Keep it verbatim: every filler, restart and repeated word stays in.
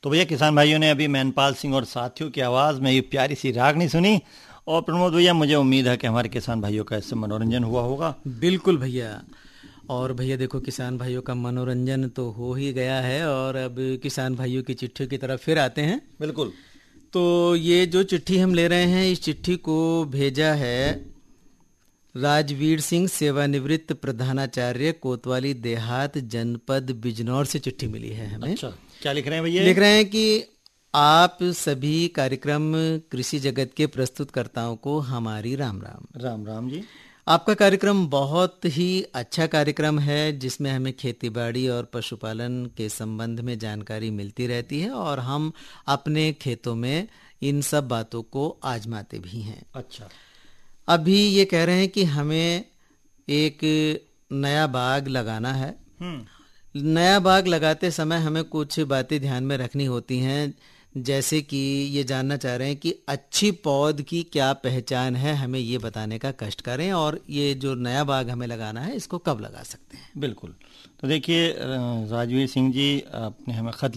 तो भैया किसान भाइयों ने अभी मैनपाल सिंह और साथियों की आवाज़ में ये प्यारी सी रागनी सुनी, और प्रमोद भैया मुझे उम्मीद है कि हमारे किसान भाइयों का इससे मनोरंजन हुआ होगा। बिल्कुल भैया। और भैया देखो, किसान भाइयों का मनोरंजन तो हो ही गया है, और अब किसान भाइयों की चिट्ठी की तरफ फिर आते हैं। बिल्कुल। तो ये जो चिट्ठी हम ले रहे हैं, इस चिट्ठी को भेजा है राजवीर सिंह, सेवानिवृत्त प्रधानाचार्य, कोतवाली देहात, जनपद बिजनौर से चिट्ठी मिली है हमें। अच्छा, क्या लिख रहे हैं भैया? लिख रहे हैं कि आप सभी कार्यक्रम कृषि जगत के प्रस्तुतकर्ताओं को हमारी राम राम। राम राम जी। आपका कार्यक्रम बहुत ही अच्छा कार्यक्रम है, जिसमें हमें खेतीबाड़ी और पशुपालन के संबंध में जानकारी मिलती रहती है, और हम अपने खेतों में इन सब बातों को आजमाते भी हैं। अच्छा। अभी ये कह रहे हैं कि हमें एक नया बाग लगाना है। नया बाग लगाते समय हमें कुछ बातें ध्यान में रखनी होती हैं, जैसे कि ये जानना चाह रहे हैं कि अच्छी पौध की क्या पहचान है, हमें ये बताने का कष्ट करें, और ये जो नया बाग हमें लगाना है इसको कब लगा सकते हैं। बिल्कुल। तो देखिए राजवीर सिंह जी, आपने हमें खत